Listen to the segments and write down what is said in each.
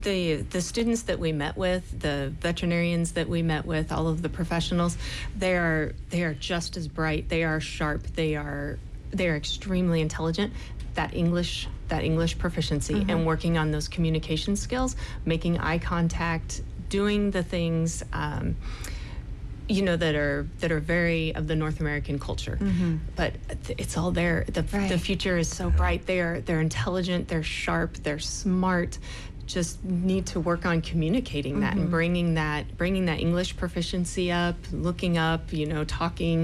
The students that we met with, the veterinarians that we met with, all of the professionals, they are just as bright. They are sharp. They are extremely intelligent. That English proficiency and working on those communication skills, making eye contact, doing the things that are very of the North American culture. But it's all there. The future is so bright. They're intelligent, they're sharp, they're smart. Just need to work on communicating that and bringing that English proficiency up, looking up, talking.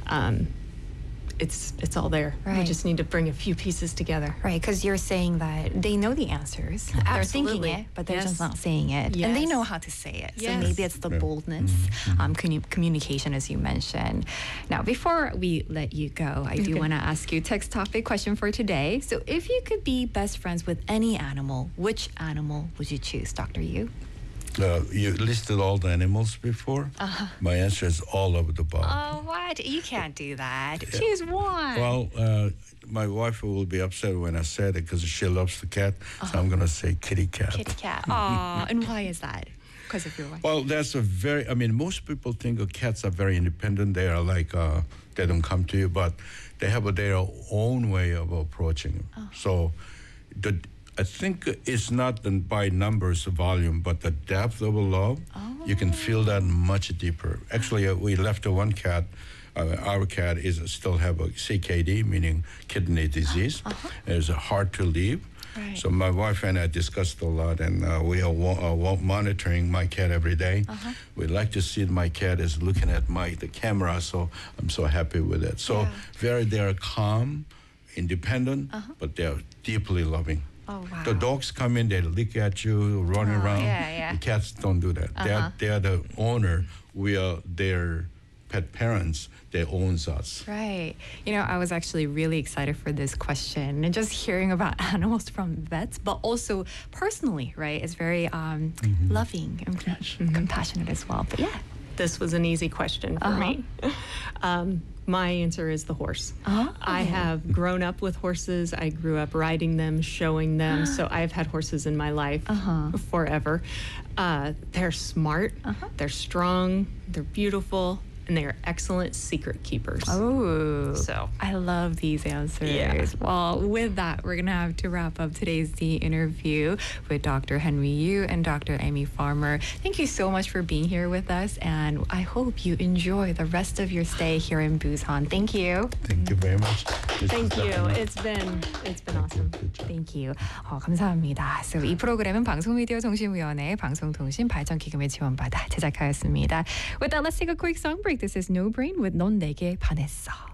It's all there. Right. We just need to bring a few pieces together. Right, because you're saying that they know the answers. They're thinking it, but they're just not saying it. Yes. And they know how to say it. So Yes. maybe it's the boldness, communication, as you mentioned. Now, before we let you go, I do want to ask you text topic question for today. So if you could be best friends with any animal, which animal would you choose, Dr. Yu? You listed all the animals before. My answer is all of the above. Oh, what? You can't do that. Choose one. Well, my wife will be upset when I said it because she loves the cat. So I'm going to say kitty cat. Kitty cat. Oh, and why is that? Because of your wife? Well, most people think cats are very independent. They are like, they don't come to you, but they have their own way of approaching. So I think it's not by numbers, volume, but the depth of love. You can feel that much deeper. Actually, we left one cat. Our cat still have a CKD, meaning kidney disease. It's hard to leave. Right. So my wife and I discussed a lot, and we are monitoring my cat every day. We like to see my cat is looking at the camera, so I'm so happy with it. So they are calm, independent, but they are deeply loving. Oh, wow. The dogs come in, they lick at you, run around. Yeah. The cats don't do that. They are the owner. We are their pet parents. They own us. Right. I was actually really excited for this question and just hearing about animals from vets, but also personally, right? It's very loving and compassionate as well. But yeah. This was an easy question for me. My answer is the horse. I have grown up with horses. I grew up riding them, showing them. So I've had horses in my life forever. They're smart. They're strong. They're beautiful. And they are excellent secret keepers. Oh, so I love these answers. Yeah. Well, with that, we're going to have to wrap up today's interview with Dr. Henry Yu and Dr. Amy Farmer. Thank you so much for being here with us, and I hope you enjoy the rest of your stay here in Busan. Thank you. Thank you very much. Thank you. It's been awesome. Thank you. 감사합니다. So 이 프로그램은 방송미디어정신위원회 방송통신발전기금의 지원받아 제작하였습니다. With that, let's take a quick song break. This is No Brain with 넌 내게 반했어.